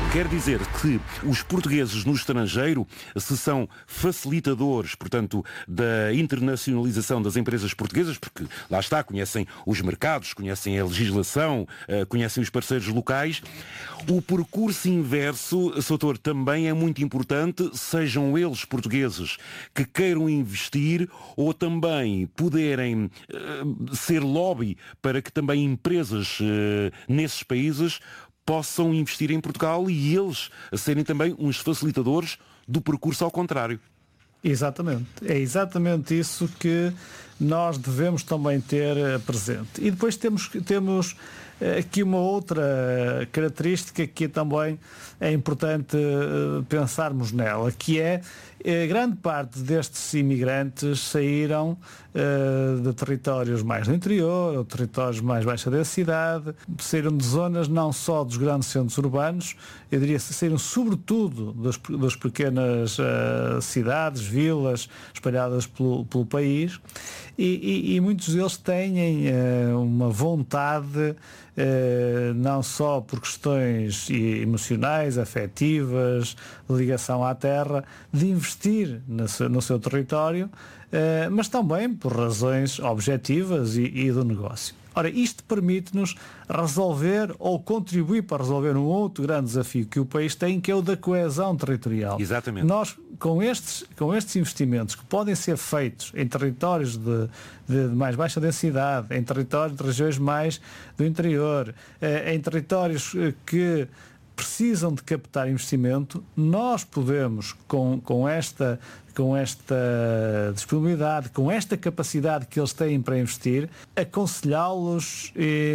Quer dizer que os portugueses no estrangeiro, se são facilitadores, portanto, da internacionalização das empresas portuguesas, porque lá está, conhecem os mercados, conhecem a legislação, conhecem os parceiros locais, o percurso inverso, Sr. Doutor, também é muito importante, sejam eles portugueses que queiram investir ou também poderem ser lobby para que também empresas nesses países possam investir em Portugal e eles serem também uns facilitadores do percurso ao contrário. Exatamente. É exatamente isso que nós devemos também ter presente. E depois temos aqui uma outra característica que também é importante pensarmos nela, que é grande parte destes imigrantes saíram de territórios mais do interior, ou territórios mais baixa densidade, saíram de zonas não só dos grandes centros urbanos, eu diria que saíram sobretudo das pequenas cidades, vilas espalhadas pelo país, e muitos deles têm uma vontade, não só por questões emocionais, afetivas, de ligação à terra, de investir no seu território, mas também por razões objetivas e do negócio. Ora, isto permite-nos resolver ou contribuir para resolver um outro grande desafio que o país tem, que é o da coesão territorial. Exatamente. Nós, com estes investimentos que podem ser feitos em territórios de mais baixa densidade, em territórios de regiões mais do interior, em territórios que precisam de captar investimento, nós podemos, com esta disponibilidade, com esta capacidade que eles têm para investir, aconselhá-los,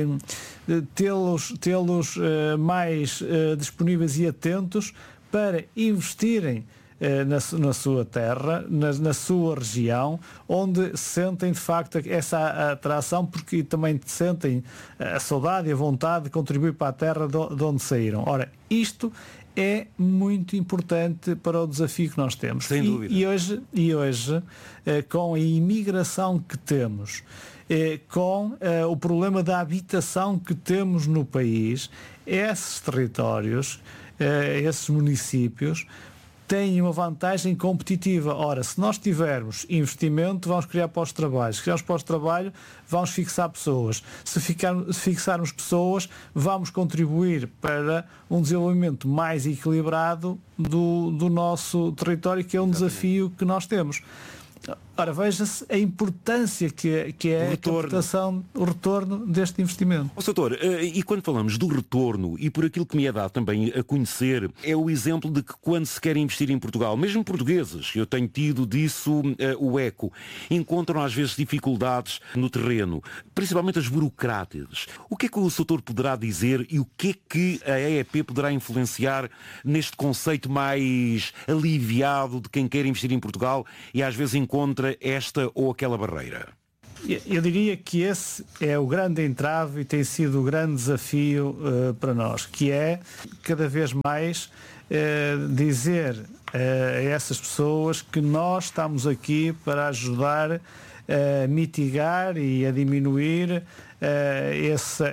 tê-los mais disponíveis e atentos para investirem na sua terra, na sua região, onde sentem de facto essa atração, porque também sentem a saudade e a vontade de contribuir para a terra de onde saíram. Ora, isto é muito importante para o desafio que nós temos. Sem dúvida. E hoje, com a imigração que temos, com o problema da habitação que temos no país, esses territórios, esses municípios, têm uma vantagem competitiva. Ora, se nós tivermos investimento, vamos criar postos de trabalho. Se criarmos postos de trabalho, vamos fixar pessoas. Se fixarmos pessoas, vamos contribuir para um desenvolvimento mais equilibrado do nosso território, que é um desafio que nós temos. Ora, veja-se a importância que é a captação, o retorno deste investimento. Doutor, e quando falamos do retorno, e por aquilo que me é dado também a conhecer, é o exemplo de que quando se quer investir em Portugal, mesmo portugueses, eu tenho tido disso o eco, encontram às vezes dificuldades no terreno, principalmente as burocráticas. O que é que o doutor poderá dizer e o que é que a EEP poderá influenciar neste conceito mais aliviado de quem quer investir em Portugal e às vezes encontra esta ou aquela barreira? Eu diria que esse é o grande entrave e tem sido o grande desafio para nós, que é cada vez mais dizer a essas pessoas que nós estamos aqui para ajudar a mitigar e a diminuir esse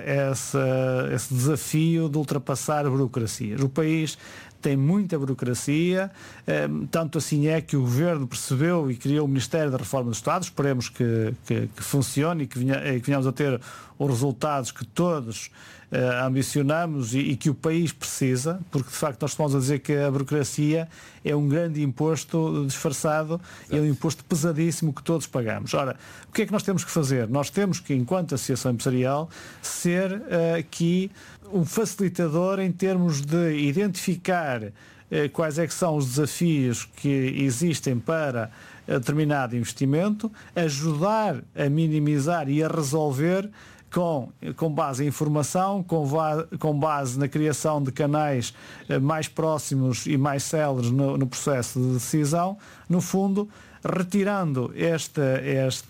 desafio de ultrapassar burocracias. O país tem muita burocracia, tanto assim é que o Governo percebeu e criou o Ministério da Reforma do Estado. Esperemos que funcione e que venhamos a ter os resultados que todos ambicionamos e que o país precisa, porque de facto nós estamos a dizer que a burocracia é um grande imposto disfarçado, é um imposto pesadíssimo que todos pagamos. Ora, o que é que nós temos que fazer? Nós temos que, enquanto Associação Empresarial, ser aqui um facilitador em termos de identificar quais é que são os desafios que existem para determinado investimento, ajudar a minimizar e a resolver com base em informação, com base na criação de canais mais próximos e mais céleres no processo de decisão, no fundo, retirando esta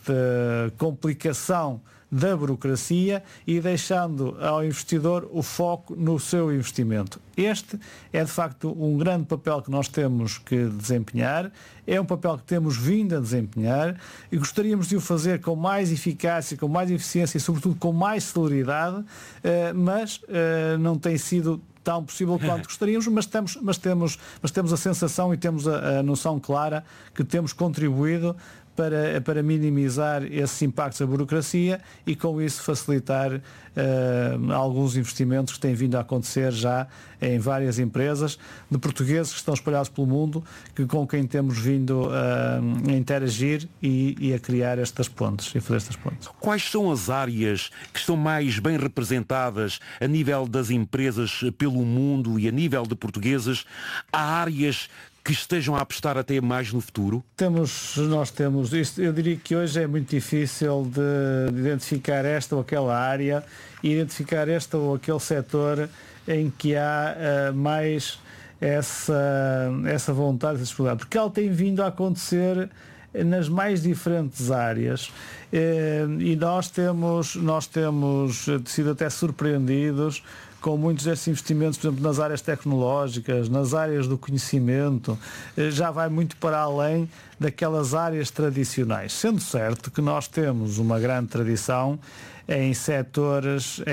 complicação da burocracia e deixando ao investidor o foco no seu investimento. Este é de facto um grande papel que nós temos que desempenhar, é um papel que temos vindo a desempenhar e gostaríamos de o fazer com mais eficácia, com mais eficiência e sobretudo com mais celeridade, mas não tem sido tão possível quanto gostaríamos, mas temos a sensação e temos a noção clara que temos contribuído para minimizar esses impactos da burocracia e com isso facilitar alguns investimentos que têm vindo a acontecer já em várias empresas de portugueses que estão espalhados pelo mundo, com quem temos vindo a interagir e a criar estas pontes e fazer estas pontes. Quais são as áreas que estão mais bem representadas a nível das empresas pelo mundo e a nível de portugueses? Há áreas que estejam a apostar até mais no futuro? Nós temos isto. Eu diria que hoje é muito difícil de identificar esta ou aquela área e identificar este ou aquele setor em que há mais essa vontade, essa disponibilidade, porque ela tem vindo a acontecer nas mais diferentes áreas e nós temos sido até surpreendidos com muitos desses investimentos, por exemplo, nas áreas tecnológicas, nas áreas do conhecimento, já vai muito para além daquelas áreas tradicionais. Sendo certo que nós temos uma grande tradição em setores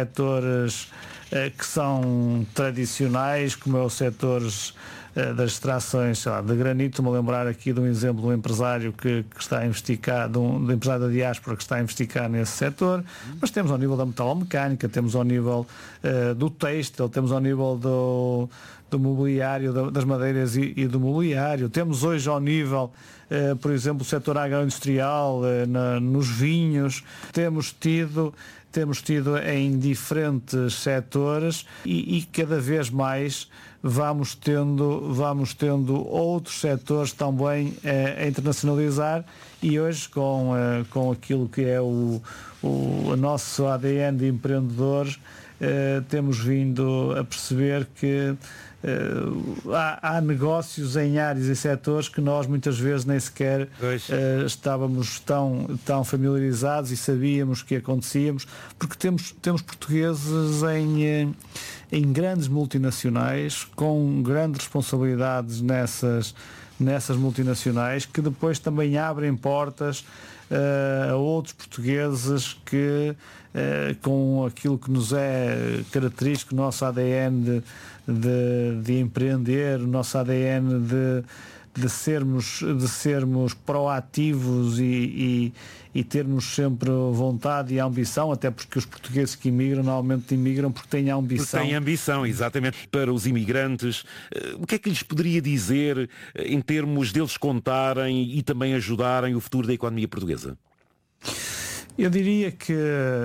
que são tradicionais, como é o setores das extrações, sei lá, de granito. Estou-me a lembrar aqui de um exemplo de um empresário que está a investigar, de um empresário da diáspora que está a investigar nesse setor, mas temos ao nível da metalomecânica, temos ao nível do têxtil, temos ao nível do mobiliário, das madeiras e do mobiliário, temos hoje ao nível, por exemplo, o setor agroindustrial, nos vinhos, temos tido em diferentes setores e cada vez mais vamos tendo outros setores também a internacionalizar e hoje com aquilo que é o nosso ADN de empreendedores, temos vindo a perceber que há negócios em áreas e setores que nós muitas vezes nem sequer estávamos tão familiarizados e sabíamos que acontecíamos, porque temos portugueses em grandes multinacionais com grandes responsabilidades nessas multinacionais que depois também abrem portas a outros portugueses que com aquilo que nos é característico, o nosso ADN de empreender, o nosso ADN de sermos proativos e termos sempre vontade e ambição, até porque os portugueses que imigram normalmente imigram porque têm ambição. Têm ambição, exatamente. Para os imigrantes, o que é que lhes poderia dizer em termos deles contarem e também ajudarem o futuro da economia portuguesa? Eu diria que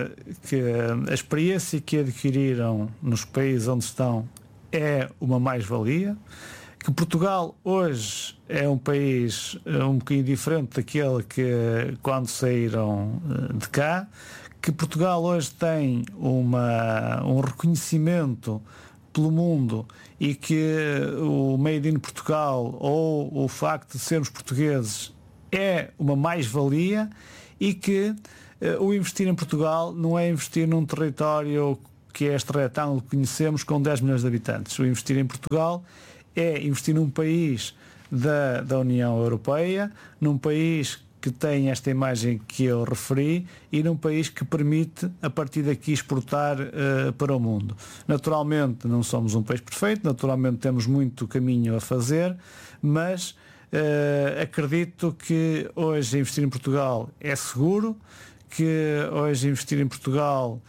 a experiência que adquiriram nos países onde estão é uma mais-valia, que Portugal hoje é um país um bocadinho diferente daquele que quando saíram de cá, que Portugal hoje tem um reconhecimento pelo mundo e que o Made in Portugal ou o facto de sermos portugueses é uma mais-valia e que o investir em Portugal não é investir num território que é este retângulo que conhecemos com 10 milhões de habitantes. O investir em Portugal é investir num país da União Europeia, num país que tem esta imagem que eu referi e num país que permite, a partir daqui, exportar para o mundo. Naturalmente não somos um país perfeito, naturalmente temos muito caminho a fazer, mas acredito que hoje investir em Portugal é seguro, que hoje investir em Portugal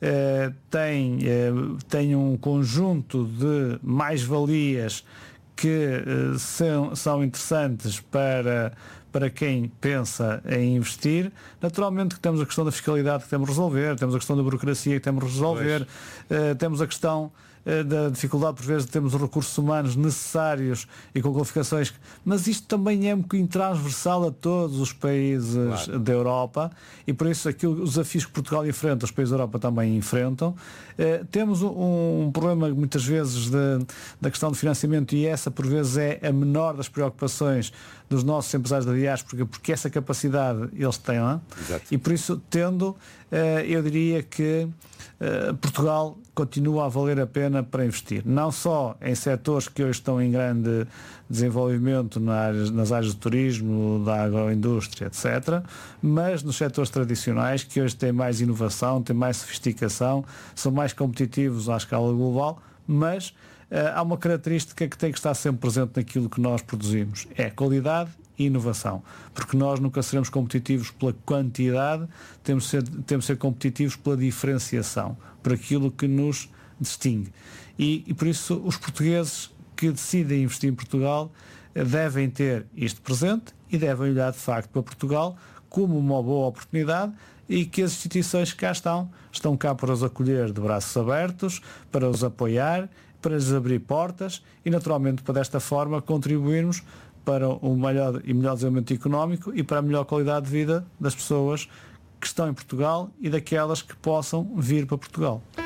tem um conjunto de mais-valias que são interessantes para quem pensa em investir. Naturalmente que temos a questão da fiscalidade que temos de resolver, temos a questão da burocracia que temos de resolver, temos a questão da dificuldade por vezes de termos os recursos humanos necessários e com qualificações, mas isto também é um bocadinho transversal a todos os países da Europa e por isso os desafios que Portugal enfrenta, os países da Europa também enfrentam. Temos um problema muitas vezes da questão de financiamento e essa por vezes é a menor das preocupações dos nossos empresários da diáspora, porque essa capacidade eles têm lá. E por isso eu diria que Portugal continua a valer a pena para investir, não só em setores que hoje estão em grande desenvolvimento nas áreas do turismo, da agroindústria, etc., mas nos setores tradicionais que hoje têm mais inovação, têm mais sofisticação, são mais competitivos à escala global, mas há uma característica que tem que estar sempre presente naquilo que nós produzimos, é qualidade e inovação, porque nós nunca seremos competitivos pela quantidade, temos de ser competitivos pela diferenciação, por aquilo que nos distingue. E por isso os portugueses que decidem investir em Portugal devem ter isto presente e devem olhar de facto para Portugal como uma boa oportunidade, e que as instituições que cá estão cá para os acolher de braços abertos, para os apoiar, para lhes abrir portas e naturalmente para desta forma contribuirmos para um melhor desenvolvimento económico e para a melhor qualidade de vida das pessoas que estão em Portugal e daquelas que possam vir para Portugal.